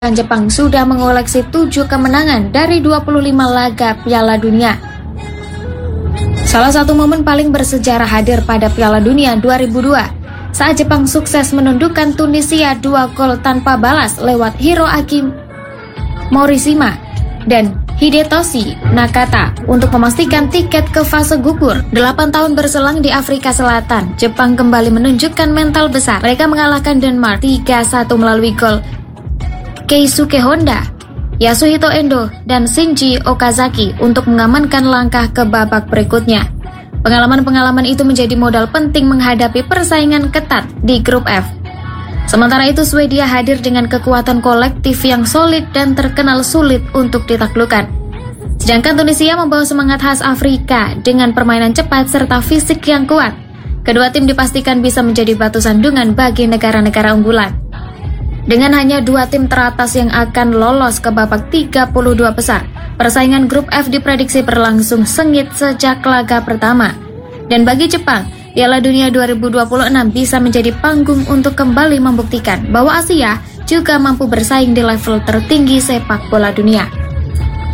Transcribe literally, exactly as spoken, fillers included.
Jepang sudah mengoleksi tujuh kemenangan dari dua puluh lima laga Piala Dunia. Salah satu momen paling bersejarah hadir pada Piala Dunia dua ribu dua saat Jepang sukses menundukkan Tunisia dua gol tanpa balas lewat Hiroaki Morishima dan Hidetoshi Nakata untuk memastikan tiket ke fase gugur. Delapan tahun berselang di Afrika Selatan, Jepang kembali menunjukkan mental besar. Mereka mengalahkan Denmark tiga satu melalui gol Keisuke Honda, Yasuhito Endo, dan Shinji Okazaki untuk mengamankan langkah ke babak berikutnya. Pengalaman-pengalaman itu menjadi modal penting menghadapi persaingan ketat di grup F. Sementara itu, Swedia hadir dengan kekuatan kolektif yang solid dan terkenal sulit untuk ditaklukkan. Sedangkan Tunisia membawa semangat khas Afrika dengan permainan cepat serta fisik yang kuat. Kedua tim dipastikan bisa menjadi batu sandungan bagi negara-negara unggulan. Dengan hanya dua tim teratas yang akan lolos ke babak tiga puluh dua besar, persaingan grup F diprediksi berlangsung sengit sejak laga pertama. Dan bagi Jepang, Piala Dunia dua ribu dua puluh enam bisa menjadi panggung untuk kembali membuktikan bahwa Asia juga mampu bersaing di level tertinggi sepak bola dunia.